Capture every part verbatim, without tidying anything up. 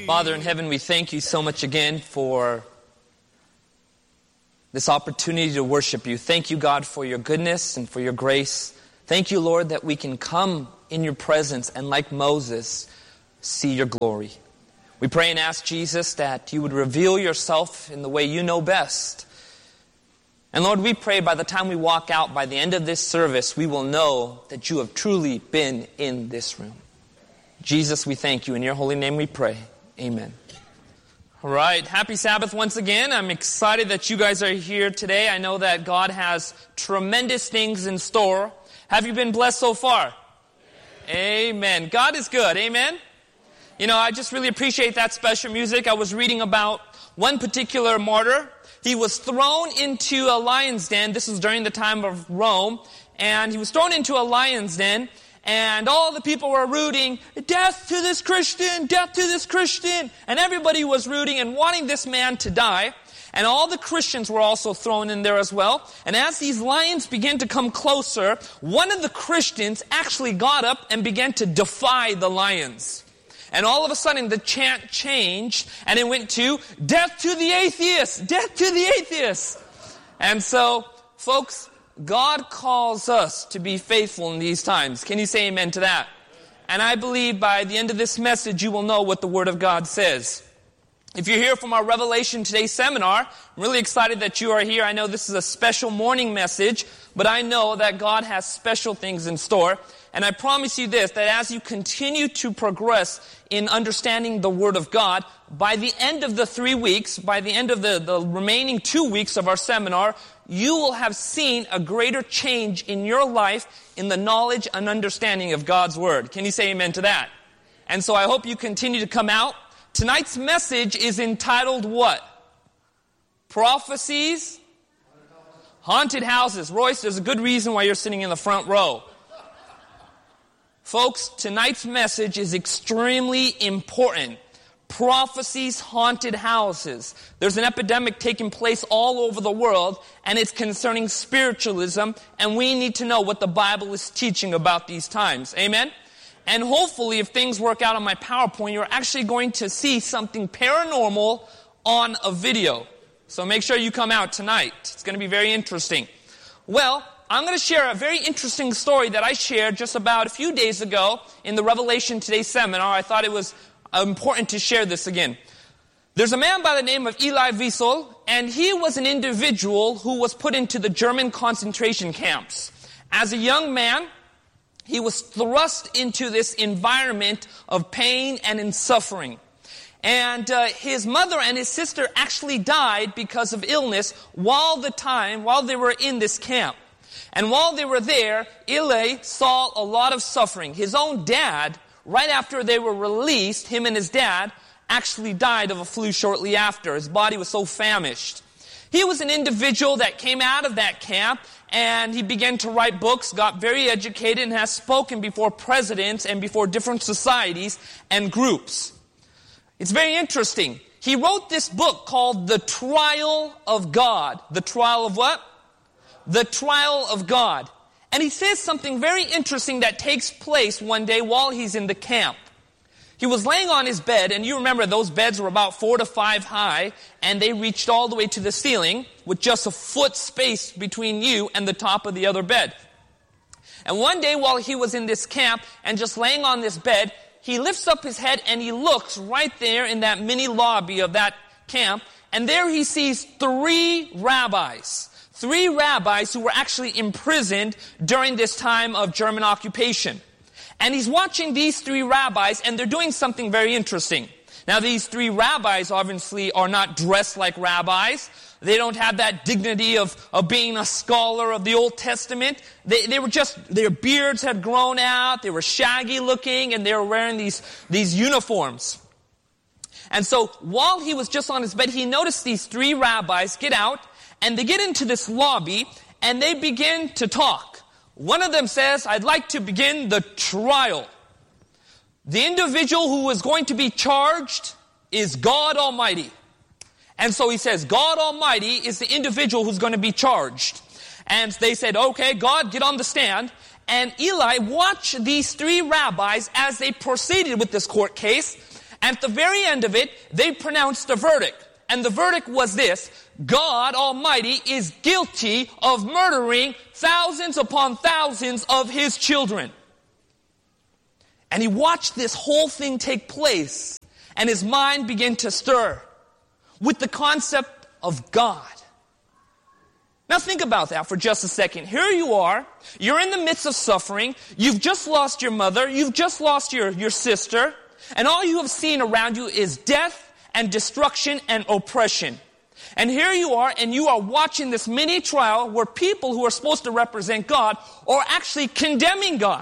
Father in heaven, we thank you so much again for this opportunity to worship you. Thank you, God, for your goodness and for your grace. Thank you, Lord, that we can come in your presence and, like Moses, see your glory. We pray and ask, Jesus, that you would reveal yourself in the way you know best. And Lord, we pray by the time we walk out, by the end of this service, we will know that you have truly been in this room. Jesus, we thank you. In your holy name we pray. Amen. All right. Happy Sabbath once again. I'm excited that you guys are here today. I know that God has tremendous things in store. Have you been blessed so far? Amen. Amen. God is good. Amen. You know, I just really appreciate that special music. I was reading about one particular martyr. He was thrown into a lion's den. This was during the time of Rome. And he was thrown into a lion's den. And all the people were rooting, death to this Christian, death to this Christian. And everybody was rooting and wanting this man to die. And all the Christians were also thrown in there as well. And as these lions began to come closer, one of the Christians actually got up and began to defy the lions. And all of a sudden the chant changed and it went to, death to the atheists, death to the atheists. And so, folks, God calls us to be faithful in these times. Can you say amen to that? And I believe by the end of this message, you will know what the Word of God says. If you're here from our Revelation Today seminar, I'm really excited that you are here. I know this is a special morning message, but I know that God has special things in store. And I promise you this, that as you continue to progress in understanding the Word of God, by the end of the three weeks, by the end of the, the remaining two weeks of our seminar, you will have seen a greater change in your life in the knowledge and understanding of God's Word. Can you say amen to that? And so I hope you continue to come out. Tonight's message is entitled what? Prophecies? Haunted houses. Royce, there's a good reason why you're sitting in the front row. Folks, tonight's message is extremely important. Prophecies, haunted houses. There's an epidemic taking place all over the world, and it's concerning spiritualism, and we need to know what the Bible is teaching about these times. Amen? And hopefully, if things work out on my PowerPoint, you're actually going to see something paranormal on a video. So make sure you come out tonight. It's going to be very interesting. Well, I'm going to share a very interesting story that I shared just about a few days ago in the Revelation Today seminar. I thought it was important to share this again. There's a man by the name of Elie Wiesel, and he was an individual who was put into the German concentration camps. As a young man, he was thrust into this environment of pain and in suffering. And uh, his mother and his sister actually died because of illness while the time, while they were in this camp. And while they were there, Elie saw a lot of suffering. His own dad, right after they were released, him and his dad actually died of a flu shortly after. His body was so famished. He was an individual that came out of that camp, and he began to write books, got very educated, and has spoken before presidents and before different societies and groups. It's very interesting. He wrote this book called The Trial of God. The Trial of what? The Trial of God. And he says something very interesting that takes place one day while he's in the camp. He was laying on his bed, and you remember those beds were about four to five high, and they reached all the way to the ceiling with just a foot space between you and the top of the other bed. And one day while he was in this camp and just laying on this bed, he lifts up his head and he looks right there in that mini lobby of that camp, and there he sees three rabbis. Three rabbis who were actually imprisoned during this time of German occupation. And he's watching these three rabbis, and they're doing something very interesting. Now, these three rabbis obviously are not dressed like rabbis. They don't have that dignity of, of being a scholar of the Old Testament. They, they were just, their beards had grown out, they were shaggy looking, and they were wearing these, these uniforms. And so, while he was just on his bed, he noticed these three rabbis get out, and they get into this lobby, and they begin to talk. One of them says, I'd like to begin the trial. The individual who is going to be charged is God Almighty. And so he says, God Almighty is the individual who's going to be charged. And they said, okay, God, get on the stand. And Elie watched these three rabbis as they proceeded with this court case. And at the very end of it, they pronounced a verdict. And the verdict was this: God Almighty is guilty of murdering thousands upon thousands of his children. And he watched this whole thing take place, and his mind began to stir with the concept of God. Now think about that for just a second. Here you are, you're in the midst of suffering, you've just lost your mother, you've just lost your, your sister, and all you have seen around you is death and destruction and oppression. And here you are, and you are watching this mini trial where people who are supposed to represent God are actually condemning God.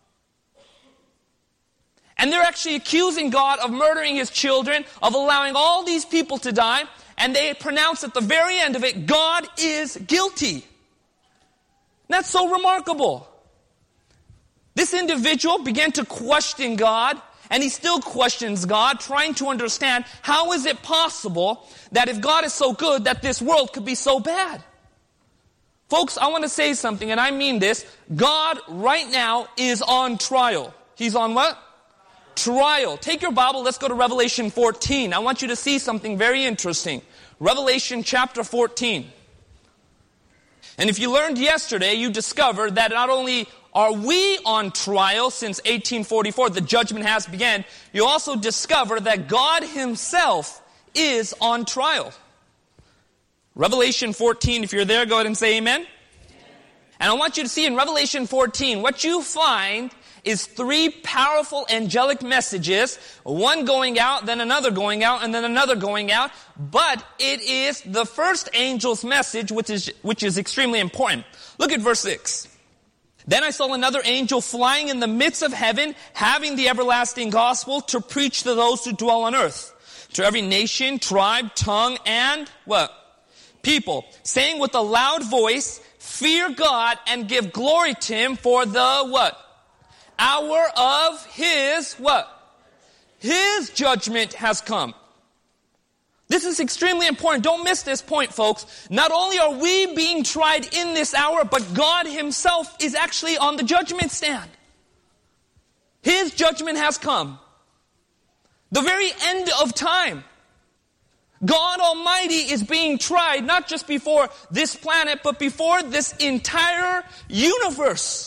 And they're actually accusing God of murdering his children, of allowing all these people to die, and they pronounce at the very end of it, God is guilty. That's so remarkable. This individual began to question God, and he still questions God, trying to understand how is it possible that if God is so good, that this world could be so bad. Folks, I want to say something, and I mean this. God right now is on trial. He's on what? Trial. Take your Bible, let's go to Revelation fourteen. I want you to see something very interesting. Revelation chapter fourteen. And if you learned yesterday, you discovered that not only are we on trial since eighteen forty-four, the judgment has begun, you also discover that God himself is on trial. Revelation fourteen, if you're there, go ahead and say amen. Amen. And I want you to see in Revelation fourteen, what you find is three powerful angelic messages, one going out, then another going out, and then another going out. But it is the first angel's message, which is, which is extremely important. Look at verse six. Then I saw another angel flying in the midst of heaven, having the everlasting gospel to preach to those who dwell on earth, to every nation, tribe, tongue, and what? People, saying with a loud voice, fear God and give glory to him, for the what? Hour of his what? His judgment has come. This is extremely important. Don't miss this point, folks. Not only are we being tried in this hour, but God himself is actually on the judgment stand. His judgment has come. The very end of time. God Almighty is being tried, not just before this planet, but before this entire universe.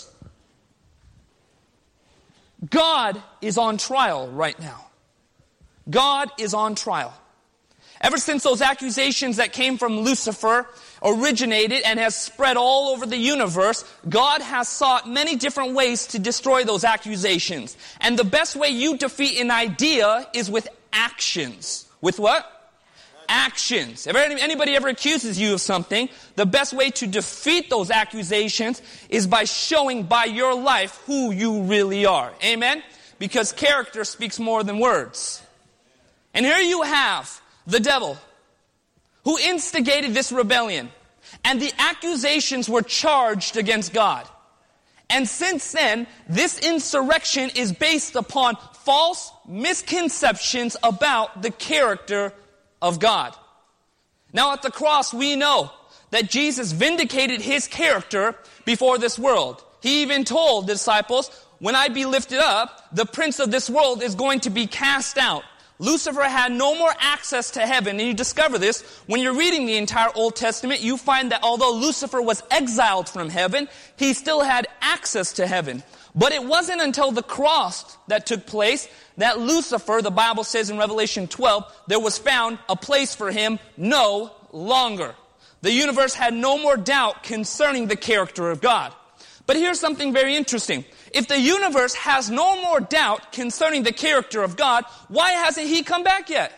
God is on trial right now. God is on trial. Ever since those accusations that came from Lucifer originated and has spread all over the universe, God has sought many different ways to destroy those accusations. And the best way you defeat an idea is with actions. With what? Actions. If anybody ever accuses you of something, the best way to defeat those accusations is by showing by your life who you really are. Amen? Because character speaks more than words. And here you have the devil who instigated this rebellion. And the accusations were charged against God. And since then, this insurrection is based upon false misconceptions about the character of God. Now at the cross, we know that Jesus vindicated his character before this world. He even told the disciples, when I be lifted up, the prince of this world is going to be cast out. Lucifer had no more access to heaven, and you discover this when you're reading the entire Old Testament. You find that although Lucifer was exiled from heaven, he still had access to heaven. But it wasn't until the cross that took place that Lucifer, the Bible says in Revelation twelve, there was found a place for him no longer. The universe had no more doubt concerning the character of God. But here's something very interesting. If the universe has no more doubt concerning the character of God, why hasn't he come back yet?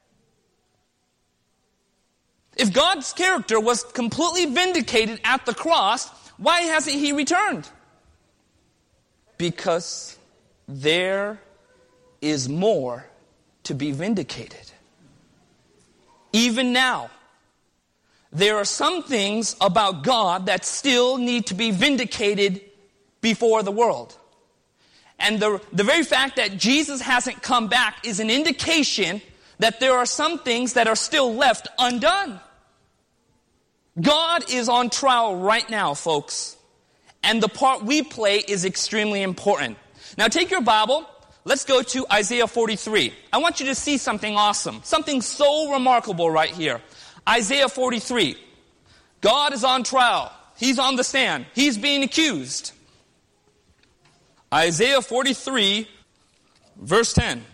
If God's character was completely vindicated at the cross, why hasn't he returned? Because there is more to be vindicated. Even now, there are some things about God that still need to be vindicated before the world. And the, the very fact that Jesus hasn't come back is an indication that there are some things that are still left undone. God is on trial right now, folks. And the part we play is extremely important. Now take your Bible. let's go to Isaiah forty-three. I want you to see something awesome, something so remarkable right here. Isaiah forty-three. God is on trial. He's on the stand. He's being accused. Isaiah forty-three, verse ten.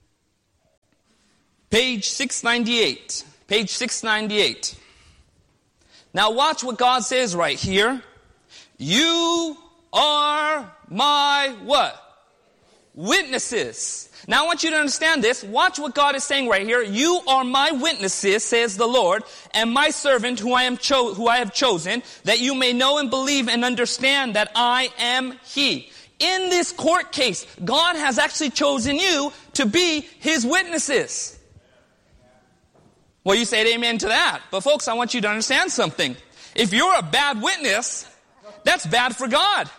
Page six ninety-eight. Page six ninety-eight. Now watch what God says right here. You are my what? Witnesses. Now I want you to understand this. Watch what God is saying right here. You are my witnesses, says the Lord, and my servant who I am cho- who I have chosen, that you may know and believe and understand that I am He. In this court case, God has actually chosen you to be His witnesses. Well, you say amen to that. But folks, I want you to understand something. If you're a bad witness, that's bad for God.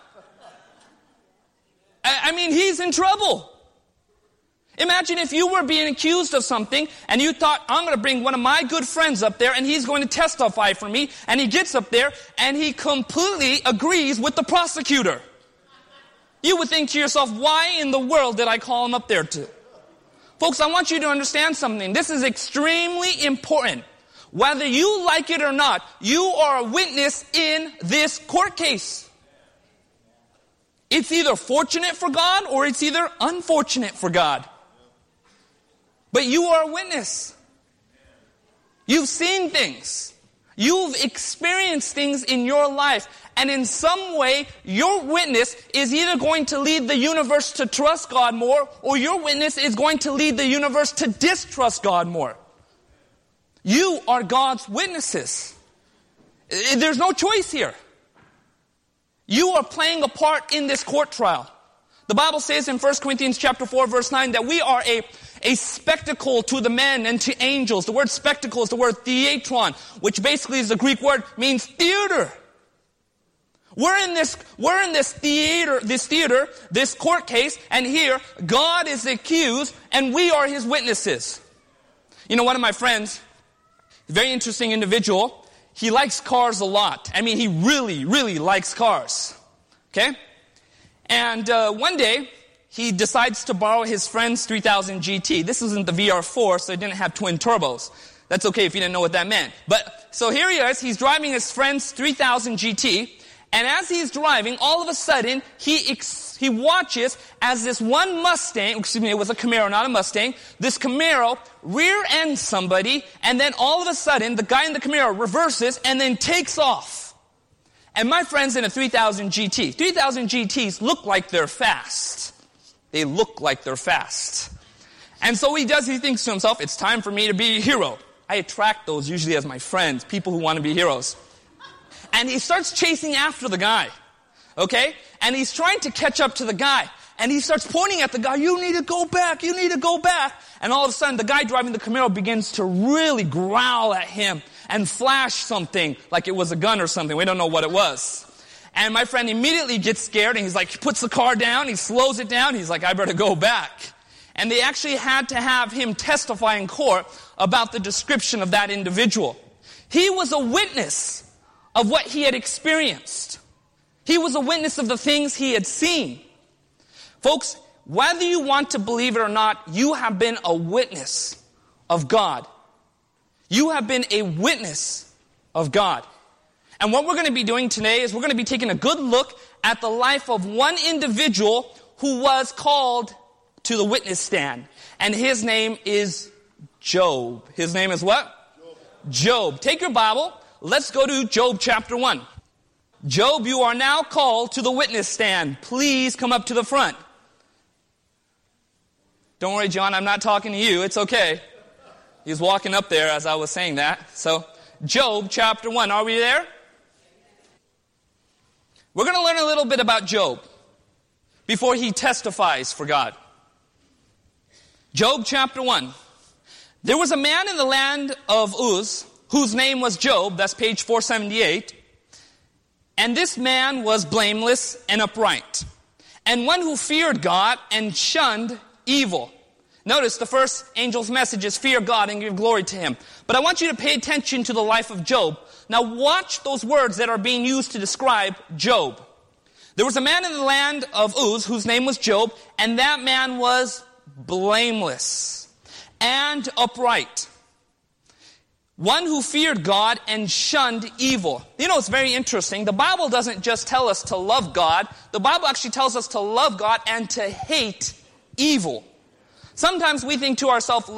I mean, He's in trouble. Imagine if you were being accused of something and you thought, I'm going to bring one of my good friends up there and he's going to testify for me. And he gets up there and he completely agrees with the prosecutor. You would think to yourself, why in the world did I call him up there to? Folks, I want you to understand something. This is extremely important. Whether you like it or not, you are a witness in this court case. It's either fortunate for God or it's either unfortunate for God. But you are a witness. You've seen things. You've experienced things in your life. And in some way, your witness is either going to lead the universe to trust God more, or your witness is going to lead the universe to distrust God more. You are God's witnesses. There's no choice here. You are playing a part in this court trial. The Bible says in First Corinthians chapter four, verse nine, that we are a, a spectacle to the men and to angels. The word spectacle is the word theatron, which basically is the Greek word, means theater. We're in this, we're in this theater, this theater, this court case, and here, God is accused, and we are His witnesses. You know, one of my friends, a very interesting individual, he likes cars a lot. I mean, he really, really likes cars. Okay? And uh, one day, he decides to borrow his friend's three thousand G T. This isn't the V R four, so it didn't have twin turbos. That's okay if you didn't know what that meant. But, so here he is, he's driving his friend's three thousand G T, and as he's driving, all of a sudden, he ex- he watches as this one Mustang, excuse me, it was a Camaro, not a Mustang, this Camaro rear-ends somebody, and then all of a sudden, the guy in the Camaro reverses and then takes off. And my friend's in a three thousand G T. three thousand G Ts look like they're fast. They look like they're fast. And so he does, he thinks to himself, it's time for me to be a hero. I attract those usually as my friends, people who want to be heroes. And he starts chasing after the guy. Okay? And he's trying to catch up to the guy. And he starts pointing at the guy, you need to go back, you need to go back. And all of a sudden, the guy driving the Camaro begins to really growl at him and flash something like it was a gun or something. We don't know what it was. And my friend immediately gets scared and he's like, he puts the car down, he slows it down, he's like, I better go back. And they actually had to have him testify in court about the description of that individual. He was a witness of what he had experienced. He was a witness of the things he had seen. Folks, whether you want to believe it or not, you have been a witness of God. You have been a witness of God. And what we're going to be doing today is we're going to be taking a good look at the life of one individual who was called to the witness stand. And his name is Job. His name is what? Job. Job. Take your Bible. Let's go to Job chapter one. Job, you are now called to the witness stand. Please come up to the front. Don't worry, John, I'm not talking to you. It's okay. He was walking up there as I was saying that. So, Job chapter one. Are we there? We're going to learn a little bit about Job before he testifies for God. Job chapter one. There was a man in the land of Uz whose name was Job. That's page four seventy-eight. And this man was blameless and upright, and one who feared God and shunned evil. Notice the first angel's message is fear God and give glory to Him. But I want you to pay attention to the life of Job. Now watch those words that are being used to describe Job. There was a man in the land of Uz whose name was Job, and that man was blameless and upright. One who feared God and shunned evil. You know, it's very interesting. The Bible doesn't just tell us to love God. The Bible actually tells us to love God and to hate evil. Sometimes we think to ourselves,